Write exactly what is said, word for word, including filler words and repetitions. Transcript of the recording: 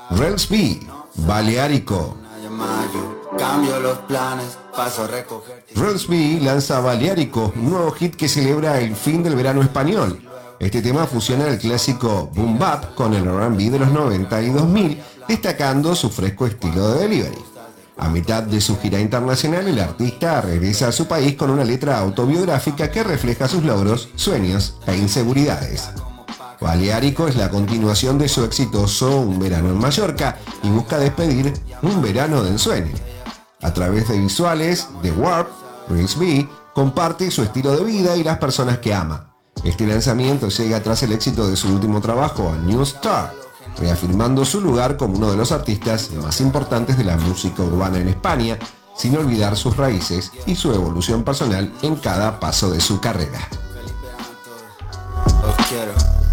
Rels B, Balearico. Cambio los planes, paso a recoger. Rels B lanza Balearico, un nuevo hit que celebra el fin del verano español. Este tema fusiona el clásico boom bap con el R and B de los noventa y dos mil, destacando su fresco estilo de delivery. A mitad de su gira internacional, el artista regresa a su país con una letra autobiográfica que refleja sus logros, sueños e inseguridades. Balearico es la continuación de su exitoso Un verano en Mallorca y busca despedir un verano de ensueño. A través de visuales, The Warp, Rels B comparte su estilo de vida y las personas que ama. Este lanzamiento llega tras el éxito de su último trabajo, A New Star, reafirmando su lugar como uno de los artistas más importantes de la música urbana en España, sin olvidar sus raíces y su evolución personal en cada paso de su carrera. Os quiero.